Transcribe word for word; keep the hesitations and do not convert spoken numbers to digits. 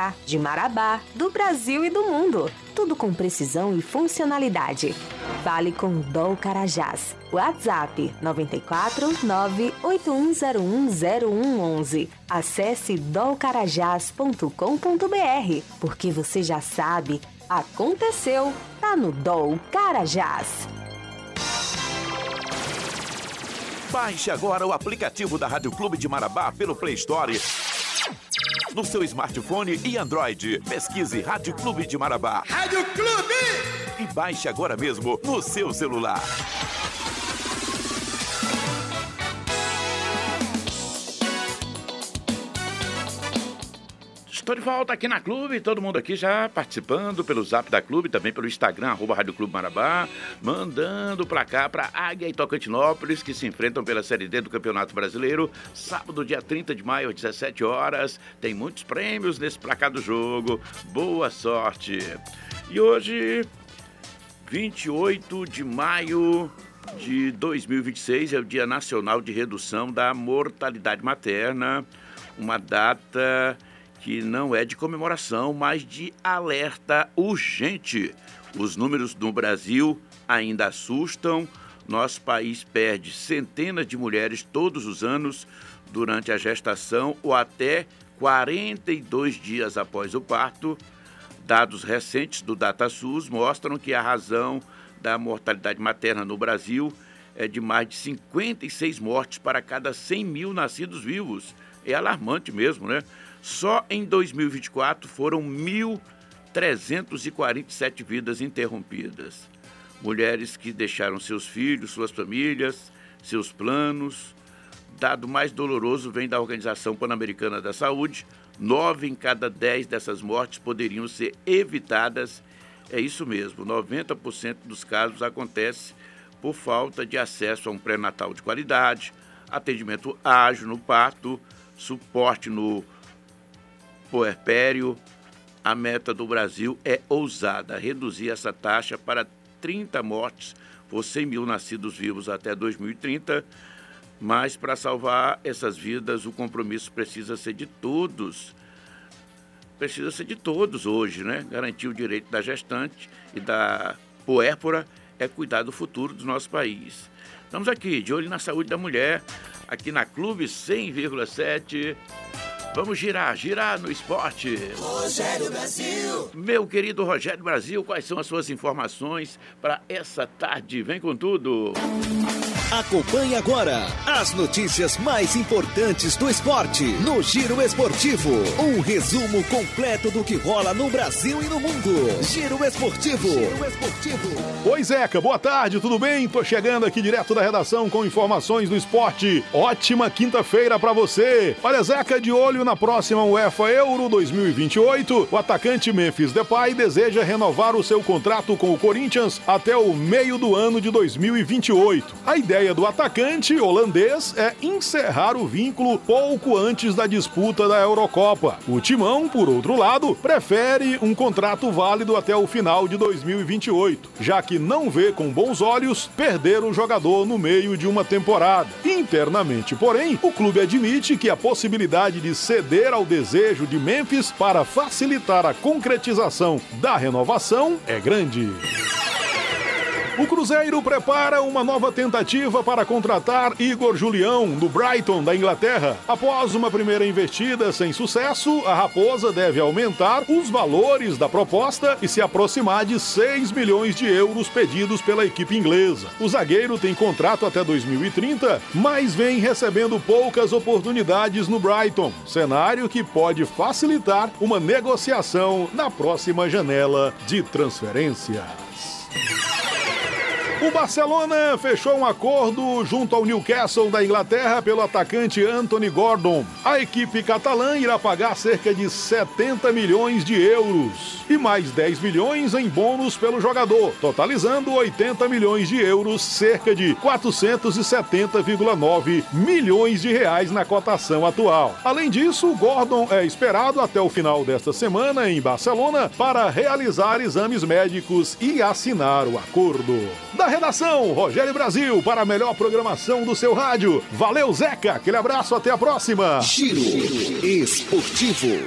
Ceará, de Marabá, do Brasil e do mundo. Tudo com precisão e funcionalidade. Fale com Dol Carajás. WhatsApp nove quatro nove oito um zero um zero um um um. Acesse dol carajás ponto com ponto b r, porque você já sabe, aconteceu, tá no Dol Carajás. Baixe agora o aplicativo da Rádio Clube de Marabá pelo Play Store no seu smartphone e Android. Pesquise Rádio Clube de Marabá. Rádio Clube! E baixe agora mesmo no seu celular. Estou de volta aqui na Clube, todo mundo aqui já participando pelo Zap da Clube, também pelo Instagram, arroba Rádio Clube Marabá, mandando pra cá, pra Águia e Tocantinópolis, que se enfrentam pela Série D do Campeonato Brasileiro, sábado, dia trinta de maio, às dezessete horas, tem muitos prêmios nesse placar do jogo, boa sorte! E hoje, vinte e oito de maio de dois mil e vinte e seis, é o Dia Nacional de Redução da Mortalidade Materna, uma data que não é de comemoração, mas de alerta urgente. Os números no Brasil ainda assustam. Nosso país perde centenas de mulheres todos os anos durante a gestação ou até quarenta e dois dias após o parto. Dados recentes do DataSUS mostram que a razão da mortalidade materna no Brasil é de mais de cinquenta e seis mortes para cada cem mil nascidos vivos. É alarmante mesmo, né? Só em dois mil e vinte e quatro foram mil trezentas e quarenta e sete vidas interrompidas. Mulheres que deixaram seus filhos, suas famílias, seus planos. Dado mais doloroso vem da Organização Pan-Americana da Saúde. Nove em cada dez dessas mortes poderiam ser evitadas. É isso mesmo, noventa por cento dos casos acontece por falta de acesso a um pré-natal de qualidade, atendimento ágil no parto, suporte no puerpério. A meta do Brasil é ousada, reduzir essa taxa para trinta mortes por cem mil nascidos vivos até dois mil e trinta, mas para salvar essas vidas o compromisso precisa ser de todos, precisa ser de todos hoje, né? Garantir o direito da gestante e da puérpera é cuidar do futuro do nosso país. Estamos aqui, de olho na saúde da mulher, aqui na Clube cem vírgula sete. Vamos girar, girar no esporte. Rogério Brasil. Meu querido Rogério Brasil, quais são as suas informações para essa tarde? Vem com tudo. Acompanhe agora as notícias mais importantes do esporte no Giro Esportivo. Um resumo completo do que rola no Brasil e no mundo. Giro Esportivo. Giro Esportivo. Oi, Zeca, boa tarde, tudo bem? Tô chegando aqui direto da redação com informações do esporte. Ótima quinta-feira pra você. Olha, Zeca, de olho na próxima UEFA Euro dois mil e vinte e oito, o atacante Memphis Depay deseja renovar o seu contrato com o Corinthians até o meio do ano de dois mil e vinte e oito. A ideia do atacante holandês é encerrar o vínculo pouco antes da disputa da Eurocopa. O Timão, por outro lado, prefere um contrato válido até o final de dois mil e vinte e oito, já que não vê com bons olhos perder o jogador no meio de uma temporada. Internamente, porém, o clube admite que a possibilidade de ceder ao desejo de Memphis para facilitar a concretização da renovação é grande. O Cruzeiro prepara uma nova tentativa para contratar Igor Julião, do Brighton, da Inglaterra. Após uma primeira investida sem sucesso, a Raposa deve aumentar os valores da proposta e se aproximar de seis milhões de euros pedidos pela equipe inglesa. O zagueiro tem contrato até dois mil e trinta, mas vem recebendo poucas oportunidades no Brighton, cenário que pode facilitar uma negociação na próxima janela de transferências. O Barcelona fechou um acordo junto ao Newcastle da Inglaterra pelo atacante Anthony Gordon. A equipe catalã irá pagar cerca de setenta milhões de euros e mais dez milhões em bônus pelo jogador, totalizando oitenta milhões de euros, cerca de quatrocentos e setenta vírgula nove milhões de reais na cotação atual. Além disso, o Gordon é esperado até o final desta semana em Barcelona para realizar exames médicos e assinar o acordo. Da redação, Rogério Brasil, para a melhor programação do seu rádio. Valeu, Zeca, aquele abraço, até a próxima. Giro Esportivo.